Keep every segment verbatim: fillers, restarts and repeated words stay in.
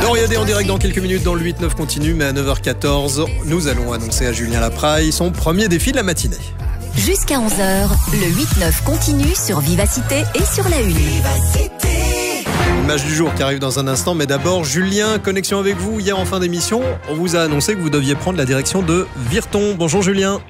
Floriadé en direct dans quelques minutes dans le huit neuf continue, mais à neuf heures quatorze, nous allons annoncer à Julien Lapraille son premier défi de la matinée. Jusqu'à onze heures, le huit neuf continue sur Vivacité et sur la Une. L'image du jour qui arrive dans un instant, mais d'abord, Julien, connexion avec vous. Hier en fin d'émission, on vous a annoncé que vous deviez prendre la direction de Virton. Bonjour Julien.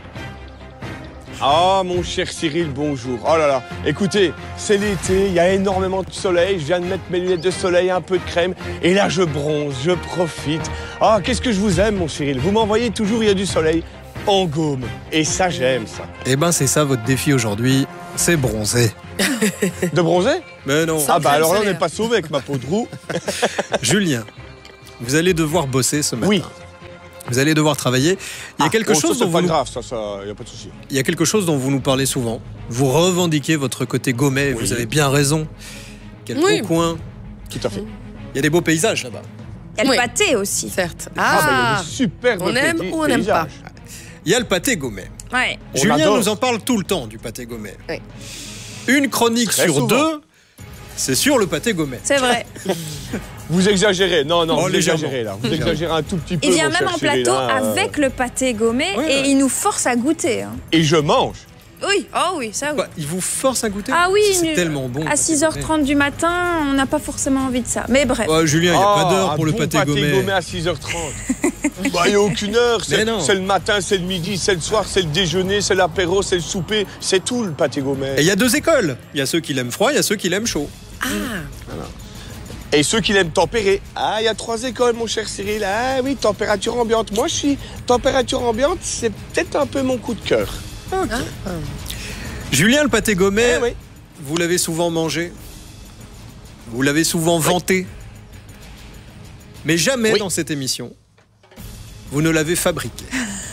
Ah mon cher Cyril, bonjour. Oh là là, écoutez, c'est l'été, il y a énormément de soleil, je viens de mettre mes lunettes de soleil, un peu de crème, et là je bronze, je profite. Ah, qu'est-ce que je vous aime mon Cyril, vous m'envoyez toujours, il y a du soleil, en gaume, et ça j'aime ça. Eh ben c'est ça votre défi aujourd'hui, c'est bronzer. De bronzer? Mais non. Ah bah alors là on n'est pas sauvé avec ma peau de roux. Julien, vous allez devoir bosser ce matin. Oui. Vous allez devoir travailler. Il y a ah, quelque oh, chose ça, dont pas vous grave, ça, ça, y a pas de souci. Il y a quelque chose dont vous nous parlez souvent. Vous revendiquez votre côté gourmet. Oui. Vous avez bien raison. Quel Oui. beau coin. Tout à fait. Il y a des beaux paysages là-bas. Il y a le Oui. pâté aussi. Certes. Ah, bah, il y a Ah, des superbes on aime petits ou on n'aime pas? paysages. Il y a le pâté gourmet. Ouais. On Julien adore. nous en parle tout le temps du pâté gourmet. Oui. Une chronique Très sur souvent. deux, c'est sur le pâté gourmet. C'est vrai. Vous exagérez, non, non, Oh, vous légèrement. exagérez là. Vous exagérez un tout petit peu. Il vient mon même cher en Cyril, plateau hein, euh, avec le pâté gommé Ouais, et ouais. il nous force à goûter. hein. Et je mange. Oui, oh oui, ça oui. Quoi, il vous force à goûter? Ah oui, c'est nu- tellement bon. le À pâté six heures gourmet. trente du matin, on n'a pas forcément envie de ça. Mais bref. Oh, Julien, il n'y a Ah, pas d'heure un pour le bon pâté gourmet. à six heures trente. Bah, il n'y a aucune heure. Mais C'est non. c'est le matin, c'est le midi, c'est le soir, c'est le déjeuner, c'est l'apéro, c'est le souper. C'est tout le pâté gourmet. Et il y a deux écoles. Il y a ceux qui l'aiment froid, il y a ceux qui l'aiment chaud. ah. Et ceux qui l'aiment tempéré. Ah, il y a trois écoles, mon cher Cyril. Ah oui, température ambiante. Moi, je suis température ambiante, c'est peut-être un peu mon coup de cœur. Julien, le pâté gourmet, Eh oui. vous l'avez souvent mangé. Vous l'avez souvent vanté. Mais jamais Oui. dans cette émission, vous ne l'avez fabriqué.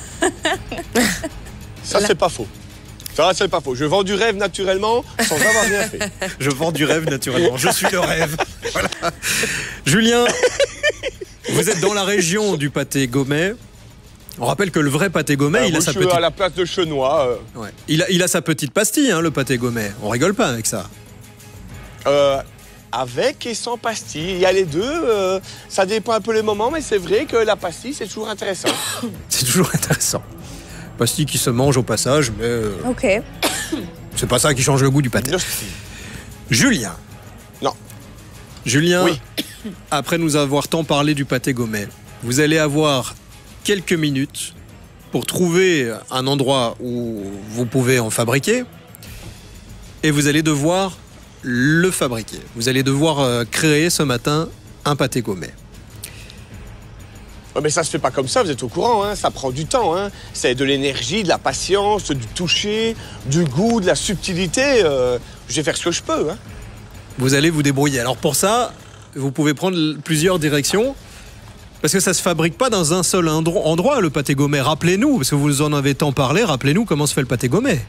Ça, c'est pas faux. Ça, c'est pas faux. Je vends du rêve naturellement sans avoir rien fait. Je vends du rêve naturellement. Je suis le rêve. Voilà. Julien, vous êtes dans la région du pâté gourmet. On rappelle que le vrai pâté gourmet, Euh, il, a moi, sa je suis petite... à la place de Chenois. euh, Ouais. il, a, il a sa petite pastille, hein, le pâté gourmet. On rigole pas avec ça. euh, avec et sans pastille. Il y a les deux. euh, ça dépend un peu les moments, mais c'est vrai que la pastille, c'est toujours intéressant. C'est toujours intéressant. Pastille qui se mange au passage, mais euh, Ok. c'est pas ça qui change le goût du pâté. Julien. Non. Julien, Oui. après nous avoir tant parlé du pâté gourmet, vous allez avoir quelques minutes pour trouver un endroit où vous pouvez en fabriquer et vous allez devoir le fabriquer. Vous allez devoir euh, créer ce matin un pâté gourmet. Ouais, mais ça se fait pas comme ça, vous êtes au courant, hein, ça prend du temps. Hein. C'est de l'énergie, de la patience, du toucher, du goût, de la subtilité. euh, je vais faire ce que je peux. Hein. Vous allez vous débrouiller. Alors pour ça, vous pouvez prendre l- plusieurs directions. Parce que ça se fabrique pas dans un seul endro- endroit, le pâté gourmet. Rappelez-nous, parce que vous en avez tant parlé, rappelez-nous comment se fait le pâté gourmet.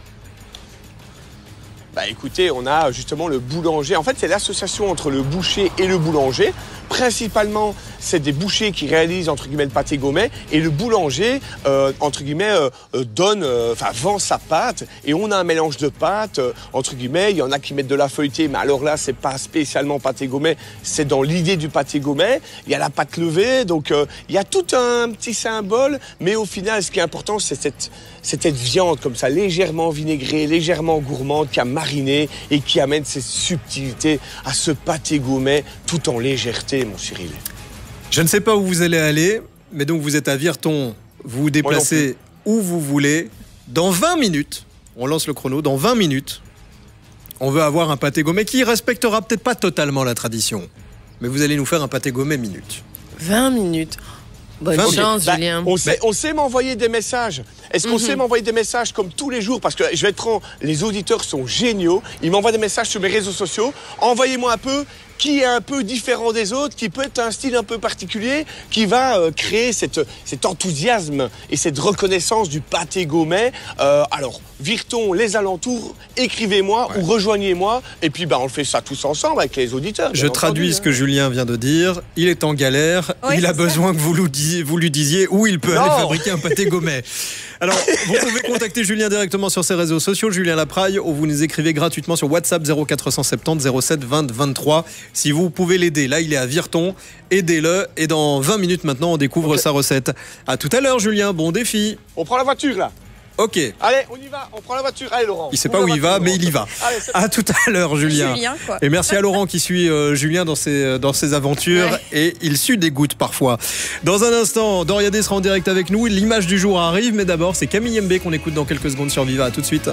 Bah écoutez, on a justement le boulanger. En fait, c'est l'association entre le boucher et le boulanger. Principalement, c'est des bouchers qui réalisent entre guillemets le pâté gourmet et le boulanger euh, entre guillemets euh, euh, donne, euh, enfin vend sa pâte et on a un mélange de pâtes euh, entre guillemets. Il y en a qui mettent de la feuilletée, mais alors là c'est pas spécialement pâté gourmet, c'est dans l'idée du pâté gourmet. Il y a la pâte levée, donc euh, il y a tout un petit symbole, mais au final, ce qui est important, c'est cette c'est cette viande comme ça, légèrement vinaigrée, légèrement gourmande, qui a mariné et qui amène cette subtilité à ce pâté gourmet tout en légèreté, mon Cyril. Je ne sais pas où vous allez aller, mais donc vous êtes à Virton, vous vous déplacez où vous voulez. Dans vingt minutes, on lance le chrono, dans vingt minutes, on veut avoir un pâté gourmet qui respectera peut-être pas totalement la tradition, mais vous allez nous faire un pâté gourmet minute. vingt minutes. Bonne vingt chance, Bah, Julien. on sait, on sait m'envoyer des messages. Est-ce qu'on Mhm. sait m'envoyer des messages comme tous les jours? Parce que je vais être franc, les auditeurs sont géniaux. Ils m'envoient des messages sur mes réseaux sociaux. Envoyez-moi un peu qui est un peu différent des autres, qui peut être un style un peu particulier, qui va euh, créer cette, cet enthousiasme et cette reconnaissance du pâté gourmet. Euh, alors, Virton, les alentours, écrivez-moi Ouais. ou rejoignez-moi. Et puis, bah, on fait ça tous ensemble avec les auditeurs. Je bien traduis entendu, ce que Julien vient de dire. Il est en galère. Oui, il a c'est ça. besoin que vous lui disiez, vous lui disiez où il peut Non. aller fabriquer un pâté gourmet. Alors, vous pouvez contacter Julien directement sur ses réseaux sociaux, Julien Lapraille, ou vous nous écrivez gratuitement sur WhatsApp zéro quatre cent soixante-dix zéro sept vingt vingt-trois. Si vous pouvez l'aider, là il est à Virton, aidez-le. Et dans vingt minutes maintenant, on découvre okay. sa recette. À tout à l'heure, Julien. Bon défi. On prend la voiture là. Ok. Allez, on y va, on prend la voiture. Allez, Laurent. Il sait pas où il va, mais il y va. Allez, à tout à l'heure, Julien. Julien quoi. Et merci à Laurent qui suit euh, Julien dans ses, dans ses aventures. Ouais. Et il sue des gouttes parfois. Dans un instant, Doriadé sera en direct avec nous. L'image du jour arrive, mais d'abord, c'est Camille M B qu'on écoute dans quelques secondes sur Viva. À tout de suite.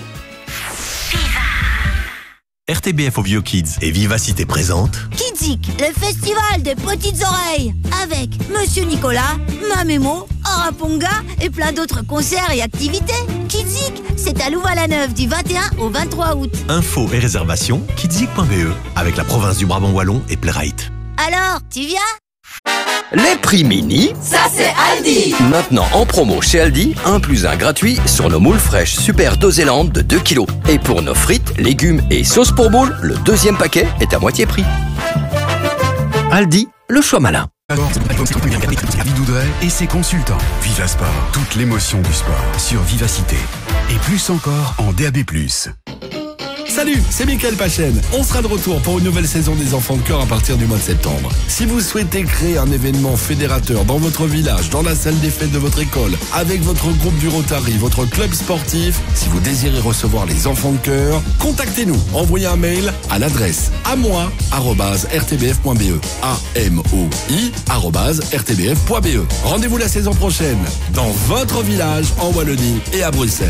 R T B F au Vieux Kids et Vivacité présente Kidzik, le festival des petites oreilles, avec Monsieur Nicolas, Mamémo, Araponga et plein d'autres concerts et activités. Kidzik, c'est à Louvain-la-Neuve du vingt et un au vingt-trois août. Infos et réservations, kidzik point b e, avec la province du Brabant Wallon et Playrite. Alors, tu viens ? Les prix mini, ça c'est Aldi. Maintenant en promo chez Aldi, un plus un gratuit sur nos moules fraîches Super Dosélande de deux kilos. Et pour nos frites, légumes et sauces pour boules, le deuxième paquet est à moitié prix. Aldi, le choix malin. Vidoudret et ses consultants. Viva Sport, toute l'émotion du sport sur Vivacité. Et plus encore en D A B plus. Salut, c'est Mickaël Pachen. On sera de retour pour une nouvelle saison des Enfants de Cœur à partir du mois de septembre. Si vous souhaitez créer un événement fédérateur dans votre village, dans la salle des fêtes de votre école, avec votre groupe du Rotary, votre club sportif, si vous désirez recevoir les Enfants de Cœur, contactez-nous. Envoyez un mail à l'adresse à moi arobase r t b f point b e. A M O I arobase r t b f point b e. Rendez-vous la saison prochaine dans votre village en Wallonie et à Bruxelles.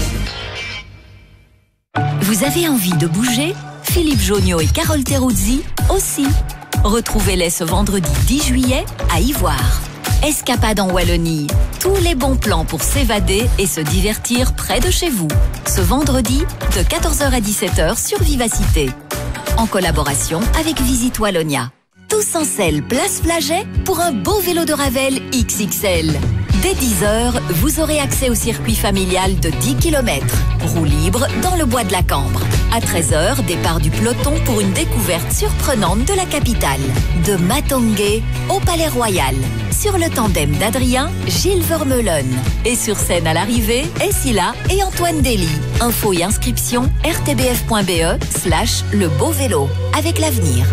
Vous avez envie de bouger ? Philippe Jonio et Carole Teruzzi aussi. Retrouvez-les ce vendredi dix juillet à Ivoire. Escapade en Wallonie. Tous les bons plans pour s'évader et se divertir près de chez vous. Ce vendredi de quatorze heures à dix-sept heures sur Vivacité. En collaboration avec Visite Wallonia. Tous en selle, place Flaget pour un beau vélo de Ravel X X L. Dès dix heures, vous aurez accès au circuit familial de dix kilomètres. Roue libre dans le bois de la Cambre. À treize heures, départ du peloton pour une découverte surprenante de la capitale. De Matongué au Palais Royal. Sur le tandem d'Adrien, Gilles Vermeulen. Et sur scène à l'arrivée, Essila et Antoine Dely. Infos et inscriptions r t b f point b e slash le beau vélo. Avec l'avenir.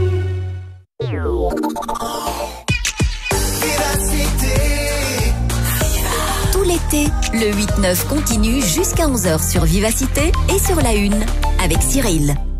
Tout l'été, le huit neuf continue jusqu'à onze heures sur Vivacité et sur la une avec Cyril.